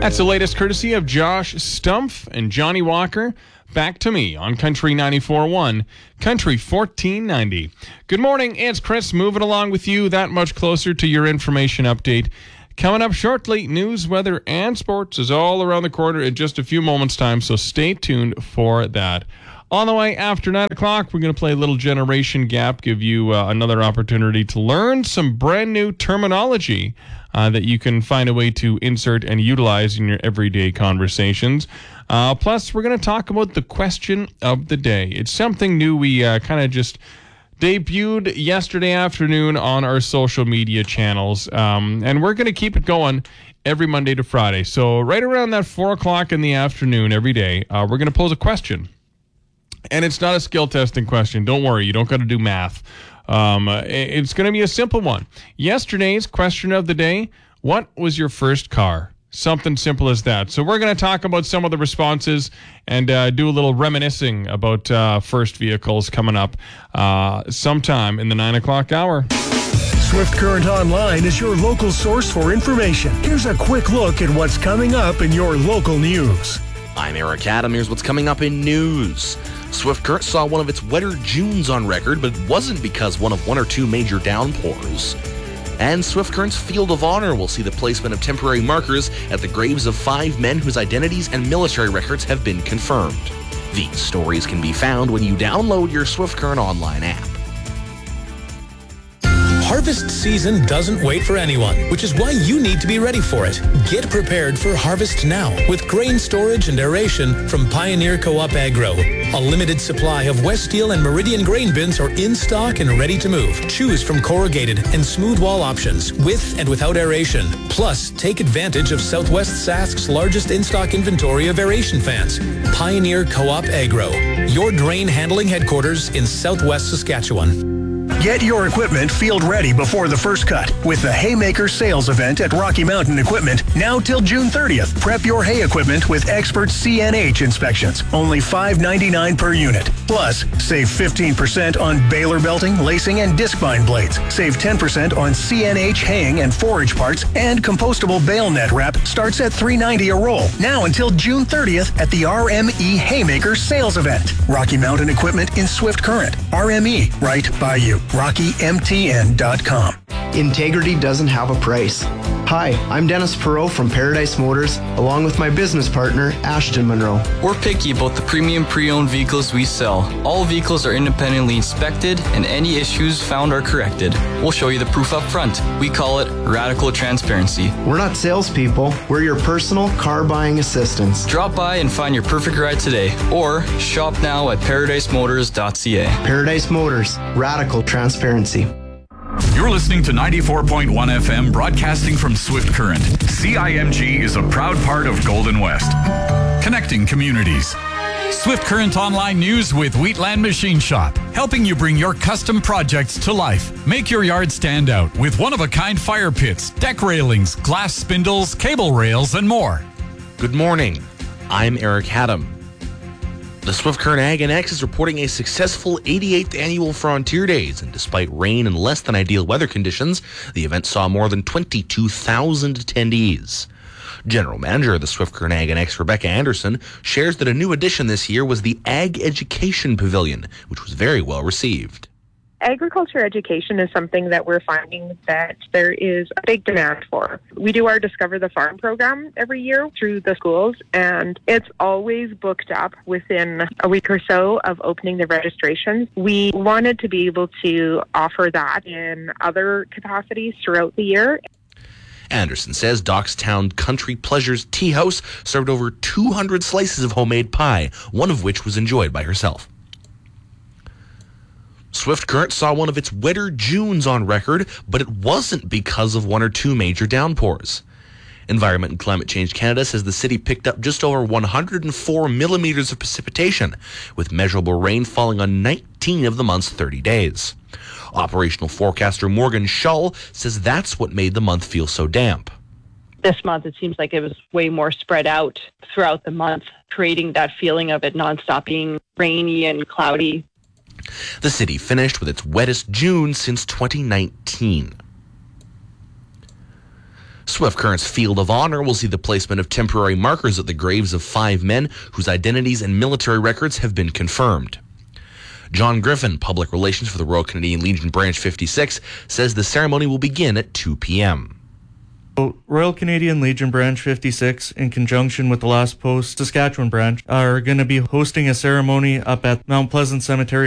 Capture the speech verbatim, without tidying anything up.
That's the latest courtesy of Josh Stumpf and Johnny Walker. Back to Me on Country ninety-four point one, Country fourteen ninety. Good morning, it's Chris moving along with you that much closer to your information update. Coming up shortly, news, weather, and sports is all around the corner in just a few moments' time, so stay tuned for that. On the way after nine o'clock, we're going to play a little Generation Gap, give you uh, another opportunity to learn some brand new terminology uh, that you can find a way to insert and utilize in your everyday conversations. Uh, plus, we're going to talk about the question of the day. It's something new we uh, kind of just debuted yesterday afternoon on our social media channels, um, and we're going to keep it going every Monday to Friday. So right around that four o'clock in the afternoon every day, uh, we're going to pose a question. And it's not a skill testing question. Don't worry, you don't got to do math. Um, it's going to be a simple one. Yesterday's question of the day, what was your first car? Something simple as that. So we're going to talk about some of the responses and uh, do a little reminiscing about uh, first vehicles coming up uh, sometime in the nine o'clock hour. Swift Current Online is your local source for information. Here's a quick look at what's coming up in your local news. I'm Eric Adam. Here's what's coming up in news. Swift Current saw one of its wetter Junes on record, but it wasn't because one of one or two major downpours. And Swift Current's Field of Honor will see the placement of temporary markers at the graves of five men whose identities and military records have been confirmed. These stories can be found when you download your Swift Current Online app. Harvest season doesn't wait for anyone, which is why you need to be ready for it. Get prepared for harvest now with grain storage and aeration from Pioneer Co-op Agro. A limited supply of West Steel and Meridian grain bins are in stock and ready to move. Choose from corrugated and smooth wall options with and without aeration. Plus, take advantage of Southwest Sask's largest in-stock inventory of aeration fans. Pioneer Co-op Agro, your drain handling headquarters in Southwest Saskatchewan. Get your equipment field ready before the first cut with the Haymaker sales event at Rocky Mountain Equipment now till June thirtieth. Prep your hay equipment with expert C N H inspections. Only five dollars and ninety-nine cents per unit. Plus, save fifteen percent on baler belting, lacing, and disc bind blades. Save ten percent on C N H haying and forage parts, and compostable bale net wrap starts at three dollars and ninety cents a roll. Now until June thirtieth at the R M E Haymaker sales event. Rocky Mountain Equipment in Swift Current. R M E, right by you. Rocky M T N dot com. Integrity doesn't have a price. Hi, I'm Dennis Perot from Paradise Motors, along with my business partner, Ashton Monroe. We're picky about the premium pre-owned vehicles we sell. All vehicles are independently inspected, and any issues found are corrected. We'll show you the proof up front. We call it radical transparency. We're not salespeople. We're your personal car buying assistants. Drop by and find your perfect ride today, or shop now at paradise motors dot c a. Paradise Motors, radical transparency. You're listening to ninety-four point one F M, broadcasting from Swift Current. C I M G is a proud part of Golden West, connecting communities. Swift Current Online News with Wheatland Machine Shop, helping you bring your custom projects to life. Make your yard stand out with one-of-a-kind fire pits, deck railings, glass spindles, cable rails, and more. Good morning. I'm Eric Haddam. The Swift Current Ag and X is reporting a successful eighty-eighth Annual Frontier Days, and despite rain and less than ideal weather conditions, the event saw more than twenty-two thousand attendees. General Manager of the Swift Current Ag and X, Rebecca Anderson, shares that a new addition this year was the Ag Education Pavilion, which was very well received. Agriculture education is something that we're finding that there is a big demand for. We do our Discover the Farm program every year through the schools, and it's always booked up within a week or so of opening the registrations. We wanted to be able to offer that in other capacities throughout the year. Anderson says Dockstown Country Pleasures Tea House served over two hundred slices of homemade pie, one of which was enjoyed by herself. Swift Current saw one of its wetter Junes on record, but it wasn't because of one or two major downpours. Environment and Climate Change Canada says the city picked up just over one hundred four millimeters of precipitation, with measurable rain falling on nineteen of the month's thirty days. Operational forecaster Morgan Shull says that's what made the month feel so damp. This month, it seems like it was way more spread out throughout the month, creating that feeling of it nonstop being rainy and cloudy. The city finished with its wettest June since twenty nineteen. Swift Current's Field of Honor will see the placement of temporary markers at the graves of five men whose identities and military records have been confirmed. John Griffin, Public Relations for the Royal Canadian Legion Branch fifty-six, says the ceremony will begin at two p.m. Royal Canadian Legion Branch fifty-six, in conjunction with the Last Post Saskatchewan Branch, are going to be hosting a ceremony up at Mount Pleasant Cemetery